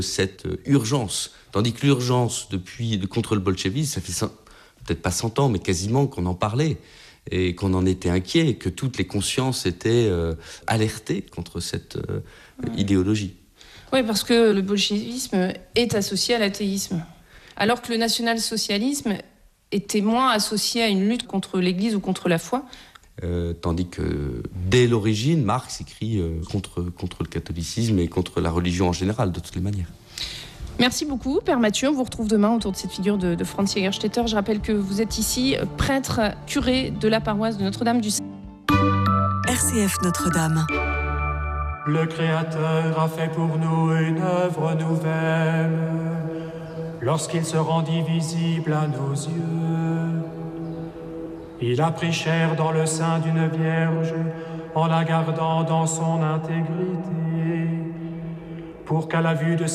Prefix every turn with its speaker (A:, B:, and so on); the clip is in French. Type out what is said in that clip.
A: cette urgence. Tandis que l'urgence contre le bolchevisme, ça fait peut-être pas 100 ans, mais quasiment qu'on en parlait et qu'on en était inquiet, et que toutes les consciences étaient alertées contre cette idéologie.
B: Oui, parce que le bolchevisme est associé à l'athéisme, alors que le national-socialisme était moins associé à une lutte contre l'Église ou contre la foi.
A: Tandis que dès l'origine, Marx écrit contre le catholicisme et contre la religion en général, de toutes les manières.
B: Merci beaucoup, Père Mathieu. On vous retrouve demain autour de cette figure de Franz Jägerstätter. Je rappelle que vous êtes ici prêtre, curé de la paroisse de Notre-Dame du
C: RCF Notre-Dame.
D: Le Créateur a fait pour nous une œuvre nouvelle, lorsqu'il se rendit visible à nos yeux. Il a pris chair dans le sein d'une vierge, en la gardant dans son intégrité, pour qu'à la vue de